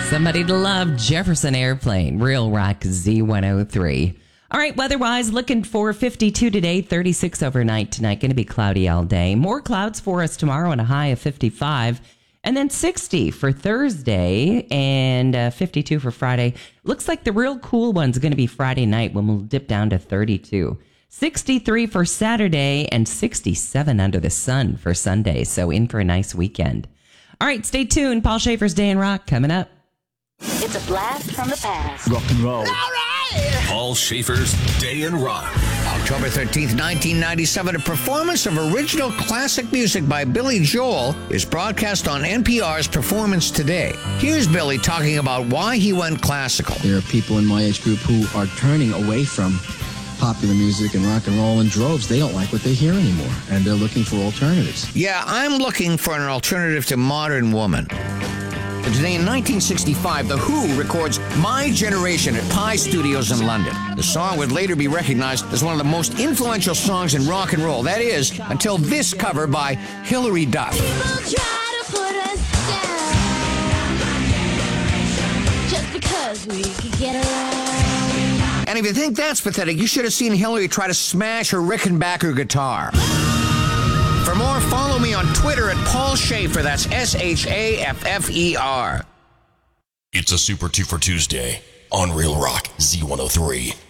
Somebody to Love, Jefferson Airplane, Real Rock Z103. All right, weather-wise, looking for 52 today, 36 overnight tonight. Going to be cloudy all day. More clouds for us tomorrow and a high of 55. And then 60 for Thursday and 52 for Friday. Looks like the real cool one's going to be Friday night when we'll dip down to 32. 63 for Saturday and 67 under the sun for Sunday. So in for a nice weekend. All right, stay tuned. Paul Schaefer's Day in Rock coming up. It's a blast from the past. Rock and roll. All right! Paul Schaefer's Day in Rock. October 13th, 1997, a performance of original classic music by Billy Joel is broadcast on NPR's Performance Today. Here's Billy talking about why he went classical. There are people in my age group who are turning away from popular music and rock and roll in droves. They don't like what they hear anymore, and they're looking for alternatives. Yeah, I'm looking for an alternative to Modern Woman. Today in 1965, The Who records My Generation at Pi Studios in London. The song would later be recognized as one of the most influential songs in rock and roll. That is, until this cover by Hilary Duff. People try to put us down just because we could get around. And if you think that's pathetic, you should have seen Hilary try to smash her Rickenbacker guitar. For more, follow me on Twitter at Paul Schaefer. That's SHAFFER. It's a Super 2 for Tuesday on Real Rock Z103.